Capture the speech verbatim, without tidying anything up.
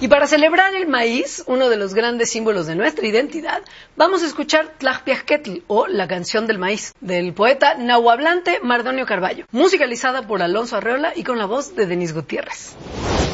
Y para celebrar el maíz, uno de los grandes símbolos de nuestra identidad, vamos a escuchar Tlajpiasquetl, o La canción del maíz, del poeta nahuablante Mardonio Carballo, musicalizada por Alonso Arreola y con la voz de Denise Gutiérrez.